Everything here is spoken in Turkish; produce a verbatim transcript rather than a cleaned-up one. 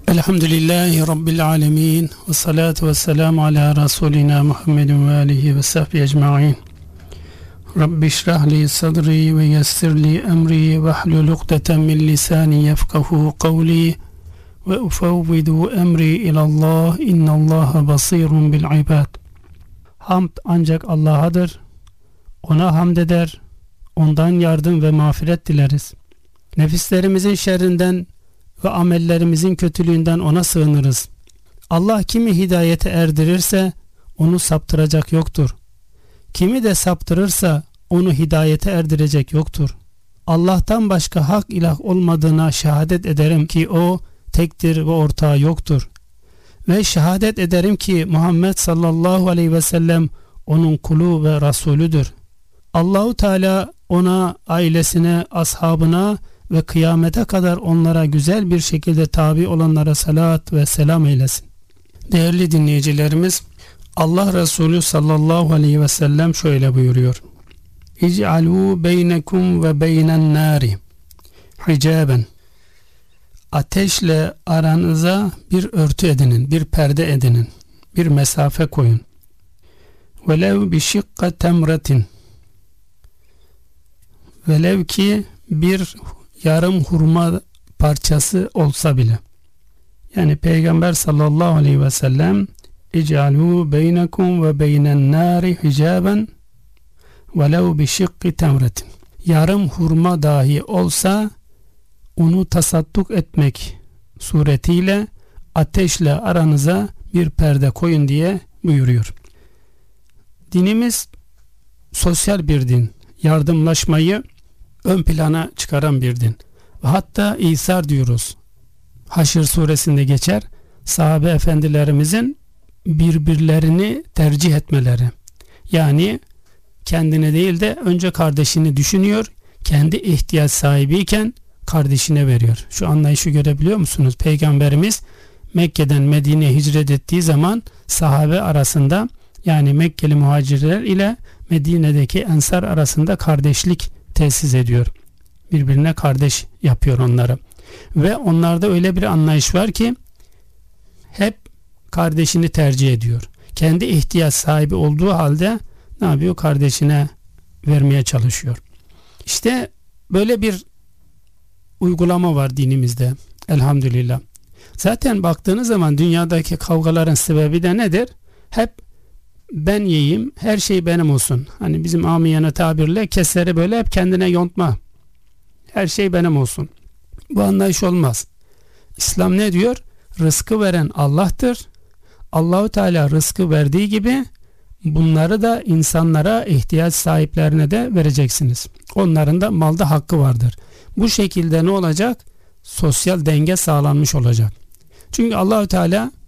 Elhamdülillahi Rabbil alemin ve salatu ve selamu ala Resulina Muhammedin ve alihi ve sahbihi ecma'in. Rabbi şrahli sadri ve yessirli emri ve hlul ukdeten min lisani yefkahu kavli ve ufevvidu emri ilallah innallaha basirun bil ibad. Hamd ancak Allah'adır. Ona hamd eder, ondan yardım ve mağfiret dileriz. Nefislerimizin şerrinden ve amellerimizin kötülüğünden ona sığınırız. Allah kimi hidayete erdirirse onu saptıracak yoktur. Kimi de saptırırsa onu hidayete erdirecek yoktur. Allah'tan başka hak ilah olmadığına şehadet ederim ki o tektir ve ortağı yoktur. Ve şehadet ederim ki Muhammed sallallahu aleyhi ve sellem onun kulu ve Resulüdür. Allahu Teala ona, ailesine, ashabına ve kıyamete kadar onlara güzel bir şekilde tabi olanlara salat ve selam eylesin. Değerli dinleyicilerimiz, Allah Resulü sallallahu aleyhi ve sellem şöyle buyuruyor: İc'alû beynekum ve beynen nâri hicaben. Ateşle aranıza bir örtü edinin, bir perde edinin, bir mesafe koyun. Velev bi şikka temretin. Velev ki bir yarım hurma parçası olsa bile. Yani Peygamber sallallahu aleyhi ve sellem İc'alû beynekum ve beynen nâri hicaben velev bi şikki temretin. Yarım hurma dahi olsa onu tasadduk etmek suretiyle ateşle aranıza bir perde koyun diye buyuruyor. Dinimiz sosyal bir din. Yardımlaşmayı ön plana çıkaran bir din. Hatta İsar diyoruz. Haşr suresinde geçer. Sahabe efendilerimizin birbirlerini tercih etmeleri. Yani kendine değil de önce kardeşini düşünüyor. Kendi ihtiyaç sahibiyken kardeşine veriyor. Şu anlayışı görebiliyor musunuz? Peygamberimiz Mekke'den Medine'ye hicret ettiği zaman sahabe arasında, yani Mekkeli muhacirler ile Medine'deki ensar arasında kardeşlik tesis ediyor. Birbirine kardeş yapıyor onları. Ve onlarda öyle bir anlayış var ki hep kardeşini tercih ediyor. Kendi ihtiyaç sahibi olduğu halde ne yapıyor? Kardeşine vermeye çalışıyor. İşte böyle bir uygulama var dinimizde. Elhamdülillah. Zaten baktığınız zaman dünyadaki kavgaların sebebi de nedir? Hep ben yiyeyim, her şey benim olsun. Hani bizim amiyane tabirle kesleri böyle hep kendine yontma. Her şey benim olsun. Bu anlayış olmaz. İslam ne diyor? Rızkı veren Allah'tır. Allahu Teala rızkı verdiği gibi bunları da insanlara, ihtiyaç sahiplerine de vereceksiniz. Onların da malda hakkı vardır. Bu şekilde ne olacak? Sosyal denge sağlanmış olacak. Çünkü Allahu Teala